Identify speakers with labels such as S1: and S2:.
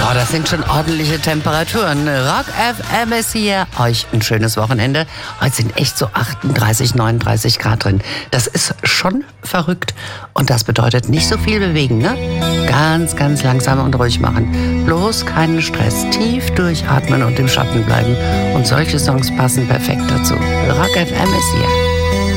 S1: Oh, das sind schon ordentliche Temperaturen. Rock FM ist hier. Euch ein schönes Wochenende. Heute sind echt so 38, 39 Grad drin. Das ist schon verrückt. Und das bedeutet nicht so viel bewegen, ne? Ganz, ganz langsam und ruhig machen. Bloß keinen Stress. Tief durchatmen und im Schatten bleiben. Und solche Songs passen perfekt dazu. Rock FM ist hier.